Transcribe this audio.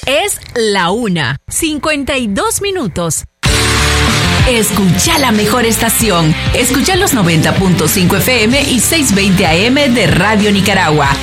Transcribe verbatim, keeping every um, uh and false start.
Es la una, cincuenta y dos minutos. Escucha la mejor estación. Escucha los noventa punto cinco F M y seiscientos veinte A M de Radio Nicaragua.